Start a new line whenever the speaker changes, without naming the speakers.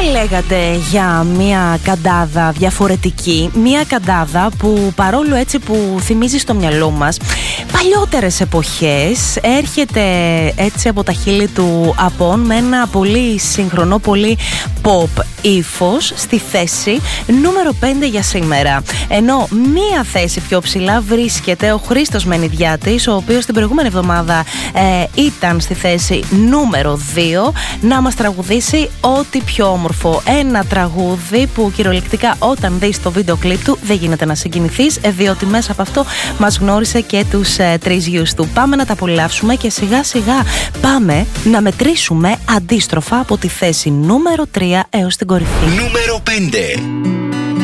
λέγατε για μια καντάδα διαφορετική, μια καντάδα που παρόλο έτσι που θυμίζει στο μυαλό μας παλιότερες εποχές, έρχεται έτσι από τα χείλη του Απών με ένα πολύ σύγχρονο, πολύ pop ύφος στη θέση νούμερο 5 για σήμερα. Ενώ μία θέση πιο ψηλά βρίσκεται ο Χρήστος Μενιδιάτης, ο οποίος την προηγούμενη εβδομάδα ήταν στη θέση νούμερο 2 να μας τραγουδήσει ό,τι πιο όμορφο. Ένα τραγούδι που κυριολεκτικά όταν δεις το βίντεο κλιπ του δεν γίνεται να συγκινηθείς, διότι μέσα από αυτό μας γνώρισε και τους τρεις γιους του. Πάμε να τα απολαύσουμε και σιγά σιγά πάμε να μετρήσουμε αντίστροφα από τη θέση νούμερο 3 έως την κορυφή.
Νούμερο 5.